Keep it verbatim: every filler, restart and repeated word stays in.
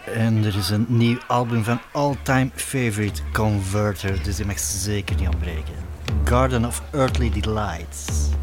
En er is een nieuw album van All Time Favorite Converter, dus die mag zeker niet ontbreken. Garden of Earthly Delights.